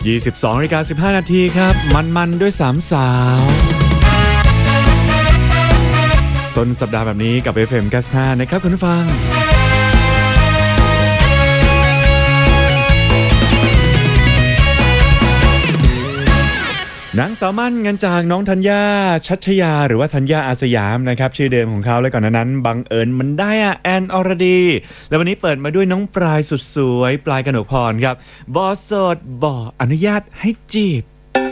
22:15 นาทีครับมันด้วย3สาวต้นสัปดาห์แบบนี้กับ FM 95นะครับคุณผู้ฟังนางสาวมั่นเงินจากน้องธัญญาชัชยาหรือว่าธัญญาอาสยามนะครับชื่อเดิมของเขาและก่อนนั้นบังเอิญมันได้แอนอรดีและวันนี้เปิดมาด้วยน้องปลายสุดสวยปลายกนกพรครับบอสดบออนุญาตให้จีบ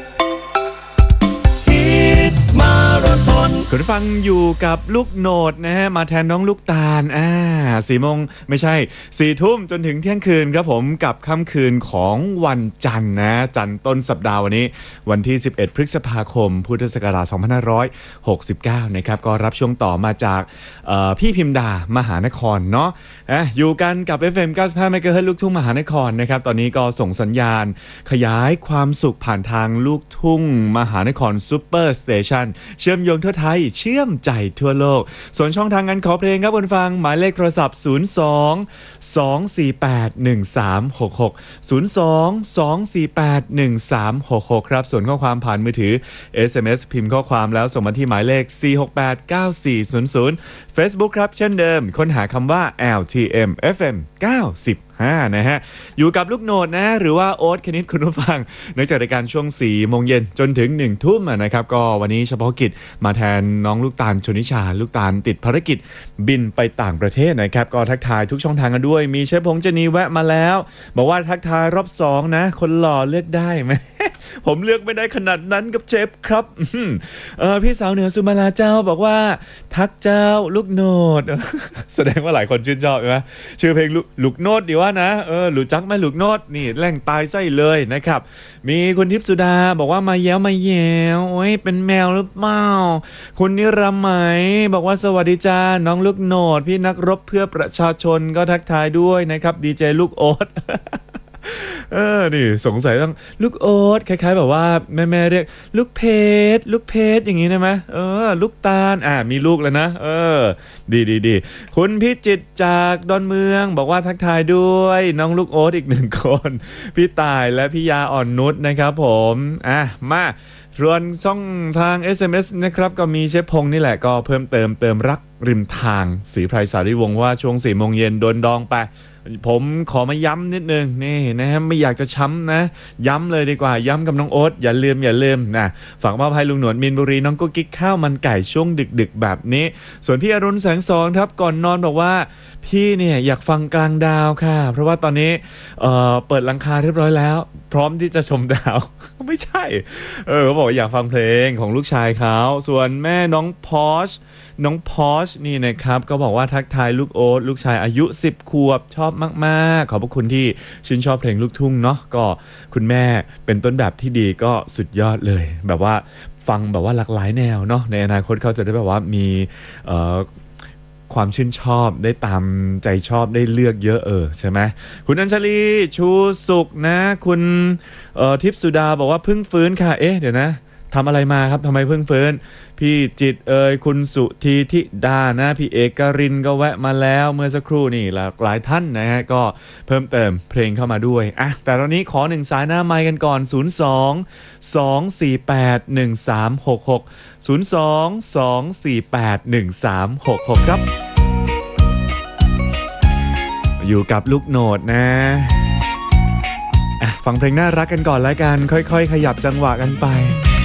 คุณฟังอยู่กับลูกโหนดนะฮะมาแทนน้องลูกตาล4 โมงไม่ใช่4 ทุ่มจนถึงเที่ยงคืนครับผมกับค่ำคืนของวันจันทร์นะจันทร์ต้นสัปดาห์วันนี้วันที่11 พฤษภาคมพุทธศักราช2569นะครับก็รับช่วงต่อมาจากพี่พิมดามหานครเนาะอยู่กันกับ FM 95 MHz ลูกทุ่งมหานครนะครับตอนนี้ก็ส่งสัญญาณขยายความสุขผ่านทางลูกทุ่งมหานครซุปเปอร์สเตชันเชื่อมโยงทั่วไทยเชื่อมใจทั่วโลกส่วนช่องทางการขอเพลงครับคุณฟังหมายเลขโทรศัพท์02-248-1366 02-248-1366 ครับส่วนข้อความผ่านมือถือ SMS พิมพ์ข้อความแล้วส่งมาที่หมายเลข4689400 Facebook ครับเช่นเดิมค้นหาคำว่า LTM FM 95นะฮะอยู่กับลูกโหนดนะหรือว่าโอ๊ตคณิตคุณผู้ฟังเนื่องจากรายการช่วง 4 โมงเย็นจนถึง 1 ทุ่มนะครับก็วันนี้เฉพาะกิจมาแทนน้องลูกตาลชนิชาลูกตาลติดภารกิจบินไปต่างประเทศนะครับก็ทักทายทุกช่องทางกันด้วยมีเชฟพงษ์เจนีแวะมาแล้วบอกว่าทักทายรอบ2นะคนหล่อเลือกได้ไหม ผมเลือกไม่ได้ขนาดนั้นกับเชฟครับพี่สาวเหนือสุมาลาเจ้าบอกว่าทักเจ้าลูกโหนด แสดงว่าหลายคนชื่นชอบใช่ไหมชื่อเพลงลูกโหนดดีว่านะรู้จักไหมลูกโหนดนี่แหล่งตายไส้เลยนะครับมีคุณทิพย์สุดาบอกว่ามาแย้วโอ้ยเป็นแมวหรือเปล่าคุณนิรำไหมบอกว่าสวัสดีจ้าน้องลูกโหนดพี่นักรบเพื่อประชาชนก็ทักทายด้วยนะครับดีเจลูกโอ๊ต นี่สงสัยต้องลูกโอ๊ตคล้ายๆแบบว่าแม่เรียกลูกเพชรอย่างนี้ได้ไหมลูกตาลมีลูกแล้วนะดีคุณพิจิตรจากดอนเมืองบอกว่าทักทายด้วยน้องลูกโอ๊ตอีก1 คนพี่ต่ายและพี่ยาอ่อนนุชนะครับผมมาส่วนช่องทาง SMS นะครับก็มีเชฟพงษ์นี่แหละก็เพิ่มเติมรักริมทางศรีไพรสารีวงศ์ว่าช่วง 4 โมงเย็นโดนดองไปผมขอมาย้ำนิดนึงนี่นะฮะไม่อยากจะช้ำนะย้ำเลยดีกว่าย้ำกับน้องโอ๊ตอย่าลืมนะฝากมอบให้ลุงหนวดมินบุรีน้องกุ๊กกิ๊กข้าวมันไก่ช่วงดึกแบบนี้ส่วนพี่อรุณแสงสองครับก่อนนอนบอกว่าพี่เนี่ยอยากฟังกลางดาวค่ะเพราะว่าตอนนี้เปิดหลังคาเรียบร้อยแล้วพร้อมที่จะชมดาว ไม่ใช่เขาบอกอยากฟังเพลงของลูกชายเขาส่วนแม่น้องพอชนี่นะครับก็บอกว่าทักทายลูกโอ๊ตลูกชายอายุ10 ขวบชอบมากๆขอบพระคุณที่ชื่นชอบเพลงลูกทุ่งเนาะก็คุณแม่เป็นต้นแบบที่ดีก็สุดยอดเลยแบบว่าฟังแบบว่าหลากหลายแนวเนาะในอนาคตเขาจะได้แบบว่ามีความชื่นชอบได้ตามใจชอบได้เลือกเยอะใช่ไหมคุณอัญชลีชูสุขนะคุณทิพย์สุดาบอกว่าเพิ่งฟื้นค่ะเดี๋ยวนะทำอะไรมาครับทำไมเพิ่งฟื้นพี่จิตคุณสุธีธิดานะพี่เอกรินก็แวะมาแล้วเมื่อสักครู่นี่หลากหลายท่านนะฮะก็เพิ่มเติมเพลงเข้ามาด้วยแต่ตอนนี้ขอ1 สายหน้าไมค์กันก่อน02-248-1366 02-248-1366 ครับอยู่กับลูกโหนดนะฟังเพลงน่ารักกันก่อนแล้วกันค่อยๆขยับจังหวะกันไป